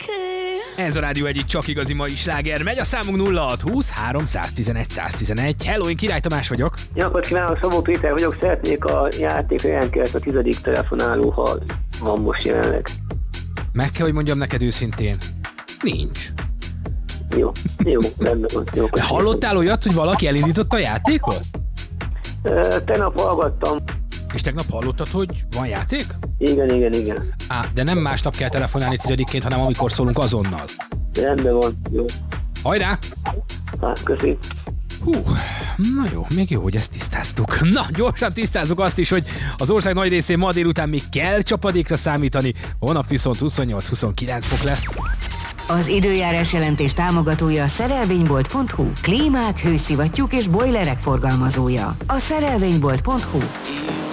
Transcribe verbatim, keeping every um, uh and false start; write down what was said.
Ez a rádió egyik csak igazi mai sláger. Megy a számunk nulla hat húsz három tizenegy száz tizenegy. Hello, én Király Tamás vagyok. Napot kívánok, Szabó Péter vagyok. Szeretnék a játékra jelentkezni a tizedik telefonáló, ha van most jelenleg. Meg kell, hogy mondjam neked őszintén. Nincs. Jó, jó, rendben van. Jó, de hallottál olyat, hogy valaki elindította a játékot? Tegnap hallgattam. És tegnap hallottad, hogy van játék? Igen, igen, igen. Á, de nem másnap kell telefonálni tizedikként, hanem amikor szólunk azonnal. Rendben van, jó. Hajrá! Hát, köszi. Hú, na jó, még jó, hogy ezt tisztáztuk. Na, gyorsan tisztázzuk azt is, hogy az ország nagy részén ma délután még kell csapadékra számítani, holnap viszont huszonnyolc-huszonkilenc fok lesz. Az időjárás jelentés támogatója a szerelvénybolt pont hu. Klímák, hőszivattyúk és bojlerek forgalmazója. A szerelvénybolt pont hu.